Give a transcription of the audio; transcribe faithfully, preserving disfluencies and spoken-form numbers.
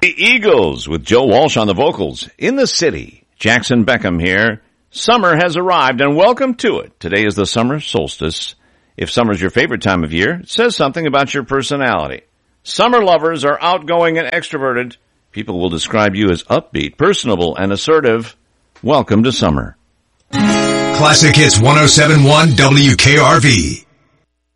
The Eagles with Joe Walsh on the vocals. In the city, Jackson Beckham here. Summer has arrived and welcome to it. Today is the summer solstice. If summer's your favorite time of year, it says something about your personality. Summer lovers are outgoing and extroverted. People will describe you as upbeat, personable, and assertive. Welcome to summer. Classic Hits one oh seven point one W K R V.